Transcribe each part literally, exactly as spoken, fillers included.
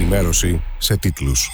ενημέρωση σε τίτλους.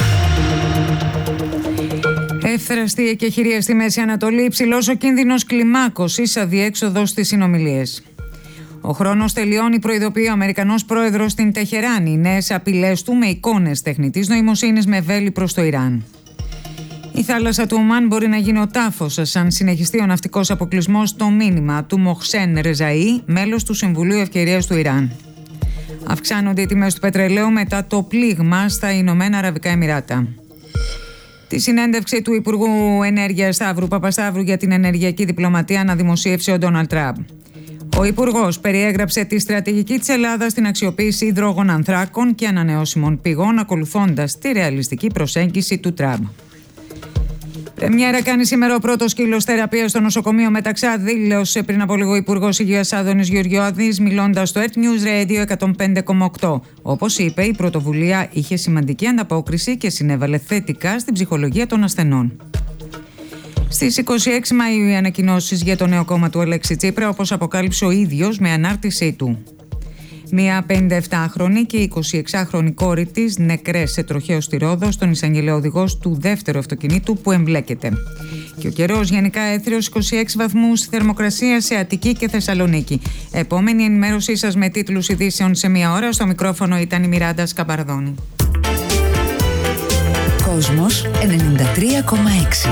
Εύθραστη εκεχηρία στη Μέση Ανατολή, υψηλός ο κίνδυνος κλιμάκωσης, αδιέξοδος στις συνομιλίες. Ο χρόνος τελειώνει, προειδοποιεί ο Αμερικανός πρόεδρος στην Τεχεράνη. Νέες απειλές του με εικόνες τεχνητής νοημοσύνης με βέλη προς το Ιράν. Η θάλασσα του Ομάν μπορεί να γίνει ο τάφος αν συνεχιστεί ο ναυτικός αποκλεισμός, το μήνυμα του Μοχσέν Ρεζαΐ, μέλος του Συμβουλίου Ευκαιρίας του Ιράν. Αυξάνονται οι τιμές του πετρελαίου μετά το πλήγμα στα Ηνωμένα Αραβικά Εμιράτα. Τη συνέντευξη του Υπουργού Ενέργειας Σταύρου Παπασταύρου για την ενεργειακή διπλωματία αναδημοσίευσε ο Ντόναλντ Τραμπ. Ο Υπουργός περιέγραψε τη στρατηγική της Ελλάδας στην αξιοποίηση υδρόγων ανθράκων και ανανεώσιμων πηγών, ακολουθώντας τη ρεαλιστική προσέγγιση του Τραμπ. Πρεμιέρα κάνει σήμερα ο πρώτος σκύλος θεραπείας στο νοσοκομείο Μεταξά, δήλωσε πριν από λίγο ο Υπουργός Υγείας Άδωνης Γεωργιάδης, μιλώντας στο Earth News Radio εκατόν πέντε κόμμα οκτώ. Όπως είπε, η πρωτοβουλία είχε σημαντική ανταπόκριση και συνέβαλε θετικά στην ψυχολογία των ασθενών. Στις είκοσι έξι Μαΐου οι ανακοινώσεις για το νέο κόμμα του Αλέξη Τσίπρα, όπως αποκάλυψε ο ίδιος με ανάρτησή του. Μία πενηνταεπτάχρονη και εικοσιεξάχρονη κόρη της νεκρές σε τροχαίο στη Ρόδο, στον εισαγγελέα οδηγός του δεύτερου αυτοκινήτου που εμπλέκεται. Και ο καιρός γενικά έθριος, είκοσι έξι βαθμούς θερμοκρασία σε Αττική και Θεσσαλονίκη. Επόμενη ενημέρωσή σας με τίτλους ειδήσεων σε μία ώρα. Στο μικρόφωνο ήταν η Μιράντα Σκαμπαρδόνη. Κόσμος ενενήντα τρία κόμμα έξι.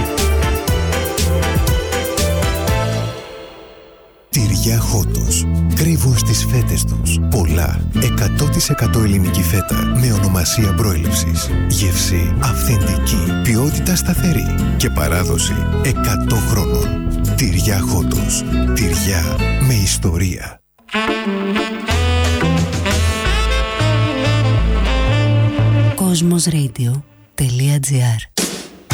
Τυριά Χότος. Κρύβουν στις φέτες τους πολλά εκατό τοις εκατό ελληνική φέτα με ονομασία προέλευσης. Γεύση αυθεντική, ποιότητα σταθερή και παράδοση εκατό χρόνων. Τυριά Χότος. Τυριά με ιστορία. Κοσμos Radio τελεία τζι άρ